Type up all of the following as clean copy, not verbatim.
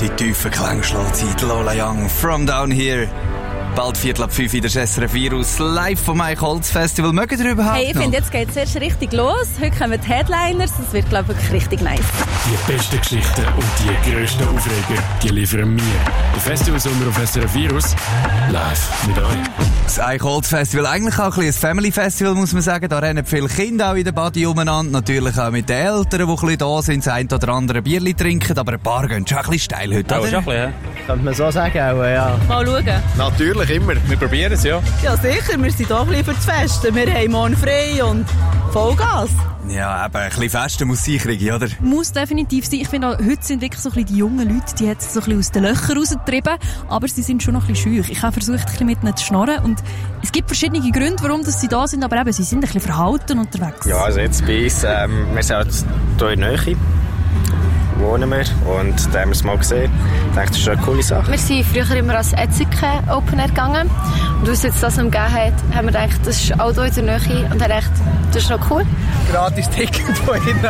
Die tiefe Klangschlagzeit Lola Young, From Down Here. Bald 4:05 in der SRF Virus, live vom Eichholz-Festival. Mögt ihr überhaupt Hey, ich finde, jetzt geht es erst richtig los. Heute kommen die Headliners, das wird, glaube ich, wirklich richtig nice. Die besten Geschichten und die grössten Aufreger, die liefern wir. Der Festivalsommer auf SRF Virus, live mit euch. Das Eichholz-Festival, eigentlich auch ein Family-Festival, muss man sagen. Da rennen viele Kinder auch in der Body umeinander. Natürlich auch mit den Eltern, die ein bisschen da sind, das ein oder andere Bierchen trinken. Aber ein paar gehen schon ein bisschen steil heute, oder? Schon ein bisschen, ja. Könnte man so sagen, auch, ja. Mal schauen. Natürlich, immer. Wir probieren es, ja. Ja, sicher. Wir sind auch ein bisschen für das Festen. Wir haben morgen frei und Vollgas. Ja, eben, ein bisschen Festen muss sein, oder? Muss definitiv sein. Ich finde auch, heute sind wirklich so ein bisschen die jungen Leute, die hat es so ein bisschen aus den Löchern rausgetrieben, aber sie sind schon noch ein bisschen scheu. Ich habe versucht, ein bisschen mit ihnen zu schnurren und es gibt verschiedene Gründe, warum sie da sind, aber eben, sie sind ein bisschen verhalten unterwegs. Ja, also jetzt bei uns, wir sind halt hier in der Nähe, wohnen wir und da haben wir es mal gesehen. Ich denke, das ist eine coole Sache. Wir sind früher immer als Etzike Open Air gegangen und als es jetzt das gegeben hat, haben wir gedacht, das ist auch hier in der Nähe und haben gedacht, das ist noch cool. Gratis Ticket von Ihnen.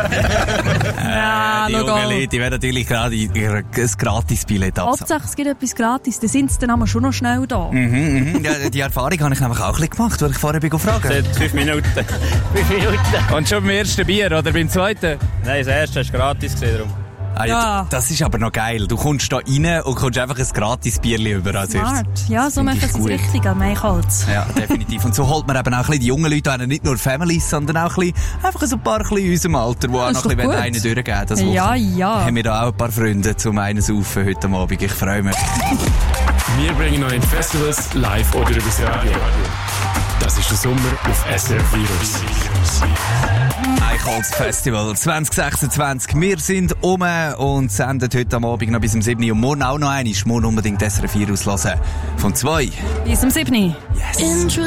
Die jungen Leute, die werden natürlich gerade ein Gratis-Billett abzahlen. Hauptsache, es gibt etwas gratis, dann sind sie dann aber schon noch schnell da. Ja, die Erfahrung habe ich nämlich auch ein bisschen gemacht, weil ich vorher gefragt habe. Seit 5 Minuten. 5 Minuten. Und schon beim ersten Bier oder beim zweiten? Nein, das erste hast du gratis gesehen. Darum. Ah, ja, das ist aber noch geil. Du kommst da rein und kommst einfach ein Gratis-Bierchen über als erstes. Smart. Ja, so machen sie es richtig am Eichholz. Ja, definitiv. Und so holt man eben auch ein bisschen die jungen Leute an, nicht nur Families, sondern auch ein bisschen, einfach so ein paar in unserem Alter, die auch noch ein bisschen einen durchgeben wollen. Ja. Haben wir da auch ein paar Freunde zum einen saufen heute Abend. Ich freue mich. Wir bringen euch in Festivals live oder übers Radio. Das ist der Sommer auf SRF Virus. Eichholz Festival 2026. Wir sind und senden heute am Abend noch bis um 7 Uhr und morgen auch noch einmal. Morgen unbedingt SRF Virus hören. Von 2 bis um 7 Uhr. Yes.